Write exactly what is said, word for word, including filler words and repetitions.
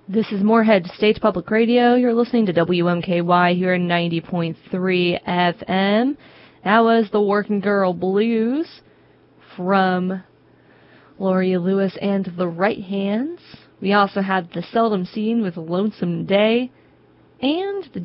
This is Moorhead State Public Radio. You're listening to W M K Y here in ninety point three F M. That was the Working Girl Blues from Gloria Lewis and the Right Hands. We also had The Seldom Seen with Lonesome Day and the